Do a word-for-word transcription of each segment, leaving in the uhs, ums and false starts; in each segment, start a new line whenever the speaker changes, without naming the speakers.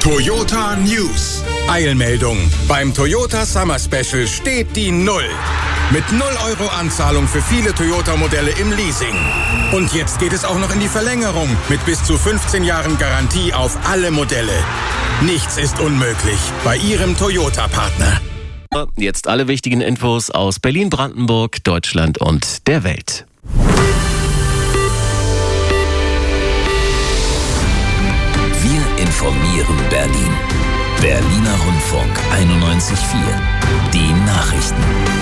Toyota News. Eilmeldung. Beim Toyota Summer Special steht die Null. Mit null Euro Anzahlung für viele Toyota-Modelle im Leasing. Und jetzt geht es auch noch in die Verlängerung mit bis zu fünfzehn Jahren Garantie auf alle Modelle. Nichts ist unmöglich bei Ihrem Toyota-Partner.
Jetzt alle wichtigen Infos aus Berlin, Brandenburg, Deutschland und der Welt.
Wir informieren Berlin. Berliner Rundfunk einundneunzig Komma vier. Die Nachrichten.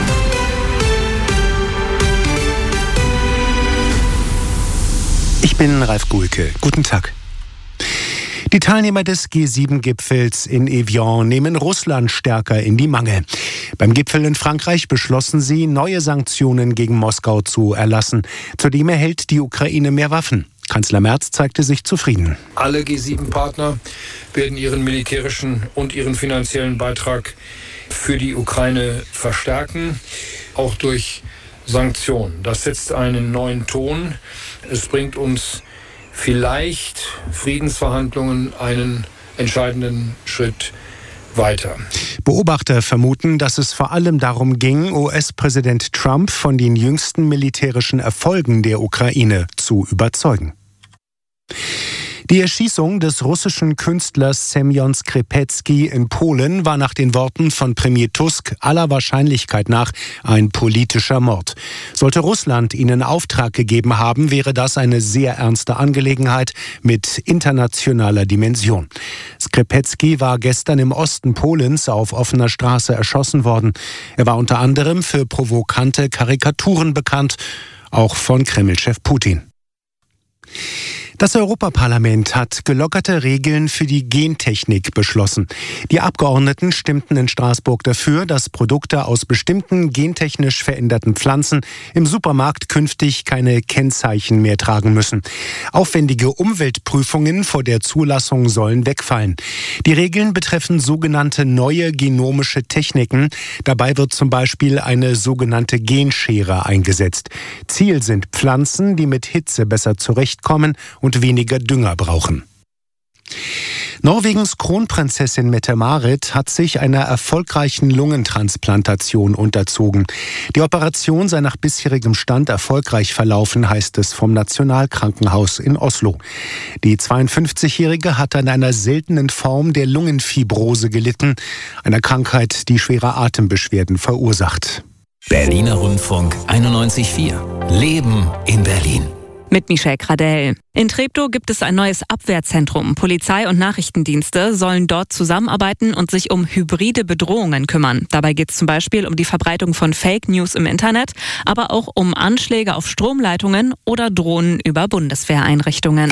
Ich bin Ralf Gulke. Guten Tag. Die Teilnehmer des G sieben Gipfels in Evian nehmen Russland stärker in die Mangel. Beim Gipfel in Frankreich beschlossen sie, neue Sanktionen gegen Moskau zu erlassen. Zudem erhält die Ukraine mehr Waffen. Kanzler Merz zeigte sich zufrieden.
Alle G sieben Partner werden ihren militärischen und ihren finanziellen Beitrag für die Ukraine verstärken, auch durch Sanktionen. Das setzt einen neuen Ton. Es bringt uns vielleicht Friedensverhandlungen einen entscheidenden Schritt weiter.
Beobachter vermuten, dass es vor allem darum ging, U S-Präsident Trump von den jüngsten militärischen Erfolgen der Ukraine zu überzeugen. Die Erschießung des russischen Künstlers Semjon Skripecki in Polen war nach den Worten von Premier Tusk aller Wahrscheinlichkeit nach ein politischer Mord. Sollte Russland ihnen Auftrag gegeben haben, wäre das eine sehr ernste Angelegenheit mit internationaler Dimension. Skripecki war gestern im Osten Polens auf offener Straße erschossen worden. Er war unter anderem für provokante Karikaturen bekannt, auch von Kremlchef Putin. Das Europaparlament hat gelockerte Regeln für die Gentechnik beschlossen. Die Abgeordneten stimmten in Straßburg dafür, dass Produkte aus bestimmten gentechnisch veränderten Pflanzen im Supermarkt künftig keine Kennzeichen mehr tragen müssen. Aufwendige Umweltprüfungen vor der Zulassung sollen wegfallen. Die Regeln betreffen sogenannte neue genomische Techniken. Dabei wird zum Beispiel eine sogenannte Genschere eingesetzt. Ziel sind Pflanzen, die mit Hitze besser zurechtkommen und weniger Dünger brauchen. Norwegens Kronprinzessin Mette-Marit hat sich einer erfolgreichen Lungentransplantation unterzogen. Die Operation sei nach bisherigem Stand erfolgreich verlaufen, heißt es vom Nationalkrankenhaus in Oslo. Die zweiundfünfzigjährige hat an einer seltenen Form der Lungenfibrose gelitten, einer Krankheit, die schwere Atembeschwerden verursacht.
Berliner Rundfunk einundneunzig Komma vier. Leben in Berlin.
Mit Michelle Gradell. In Treptow gibt es ein neues Abwehrzentrum. Polizei und Nachrichtendienste sollen dort zusammenarbeiten und sich um hybride Bedrohungen kümmern. Dabei geht es zum Beispiel um die Verbreitung von Fake News im Internet, aber auch um Anschläge auf Stromleitungen oder Drohnen über Bundeswehreinrichtungen.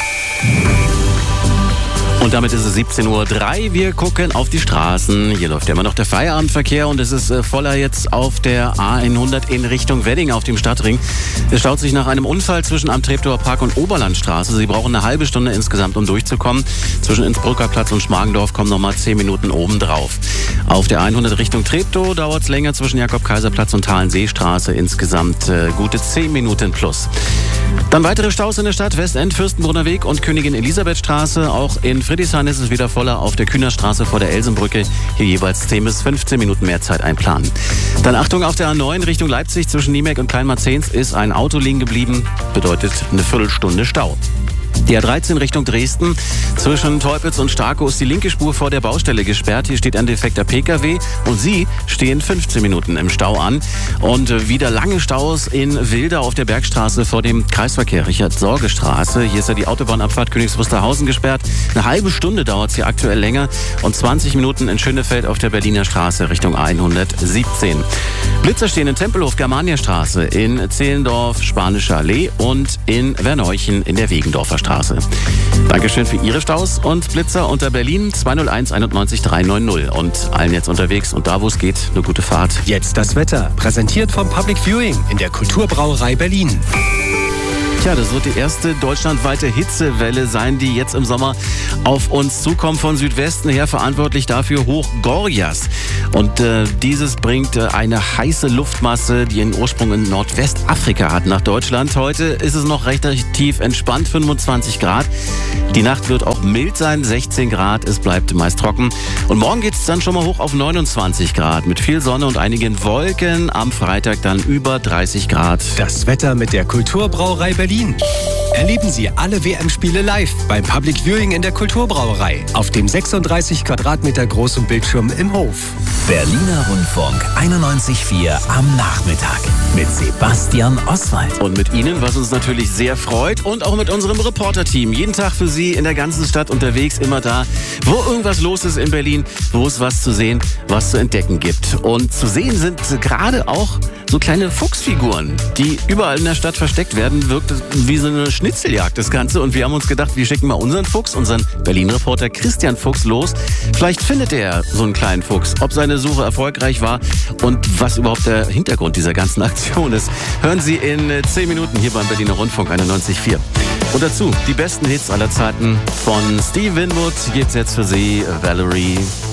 Und damit ist es siebzehn Uhr drei. Wir gucken auf die Straßen. Hier läuft ja immer noch der Feierabendverkehr und es ist voller jetzt auf der A hundert in Richtung Wedding auf dem Stadtring. Es staut sich nach einem Unfall zwischen am Treptower Park und Oberlandstraße. Sie brauchen eine halbe Stunde insgesamt, um durchzukommen. Zwischen Innsbrucker Platz und Schmargendorf kommen nochmal zehn Minuten obendrauf. Auf der hundert Richtung Treptow dauert es länger zwischen Jakob-Kaiser-Platz und Thalenseestraße. Insgesamt äh, gute zehn Minuten plus. Dann weitere Staus in der Stadt. Westend, Fürstenbrunner Weg und Königin Elisabeth-Straße. Auch in Friedrichshain ist es wieder voller auf der Kühnerstraße vor der Elsenbrücke. Hier jeweils zehn bis fünfzehn Minuten mehr Zeit einplanen. Dann Achtung, auf der A neun Richtung Leipzig zwischen Niemek und Kleinmarzens ist ein Auto liegen geblieben. Bedeutet eine Viertelstunde Stau. Die A dreizehn Richtung Dresden. Zwischen Teupitz und Starkow ist die linke Spur vor der Baustelle gesperrt. Hier steht ein defekter Pkw und Sie stehen fünfzehn Minuten im Stau an. Und wieder lange Staus in Wildau auf der Bergstraße vor dem Kreisverkehr Richard-Sorge-Straße. Hier ist ja die Autobahnabfahrt Königs Wusterhausen gesperrt. Eine halbe Stunde dauert es hier aktuell länger. Und zwanzig Minuten in Schönefeld auf der Berliner Straße Richtung A hundertsiebzehn. Blitzer stehen in Tempelhof, Germaniastraße, in Zehlendorf, Spanische Allee und in Werneuchen in der Wegendorfer Straße. Dankeschön für Ihre Staus und Blitzer unter Berlin zwei null eins einundneunzig dreihundertneunzig und allen jetzt unterwegs und da, wo es geht, eine gute Fahrt.
Jetzt das Wetter, präsentiert vom Public Viewing in der Kulturbrauerei Berlin.
Tja, das wird die erste deutschlandweite Hitzewelle sein, die jetzt im Sommer auf uns zukommt. Von Südwesten her verantwortlich dafür Hoch Gorjas. Und äh, dieses bringt äh, eine heiße Luftmasse, die ihren Ursprung in Nordwestafrika hat, nach Deutschland. Heute ist es noch relativ entspannt, fünfundzwanzig Grad. Die Nacht wird auch mild sein, sechzehn Grad. Es bleibt meist trocken. Und morgen geht es dann schon mal hoch auf neunundzwanzig Grad mit viel Sonne und einigen Wolken. Am Freitag dann über dreißig Grad.
Das Wetter mit der Kulturbrauerei Berlin. Erleben Sie alle W M-Spiele live beim Public Viewing in der Kulturbrauerei auf dem sechsunddreißig Quadratmeter großen Bildschirm im Hof.
Berliner Rundfunk einundneunzig Komma vier am Nachmittag mit Sebastian Oswald.
Und mit Ihnen, was uns natürlich sehr freut, und auch mit unserem Reporter-Team. Jeden Tag für Sie in der ganzen Stadt unterwegs, immer da, wo irgendwas los ist in Berlin, wo es was zu sehen, was zu entdecken gibt. Und zu sehen sind gerade auch so kleine Fuchsfiguren, die überall in der Stadt versteckt werden. Wirkt wie so eine Schnitzeljagd, das Ganze. Und wir haben uns gedacht, wir schicken mal unseren Fuchs, unseren Berlin-Reporter Christian Fuchs los. Vielleicht findet er so einen kleinen Fuchs, ob seine Suche erfolgreich war und was überhaupt der Hintergrund dieser ganzen Aktion ist. Hören Sie in zehn Minuten hier beim Berliner Rundfunk einundneunzig Komma vier. Und dazu die besten Hits aller Zeiten von Steve Winwood. Gibt's jetzt für Sie, Valerie.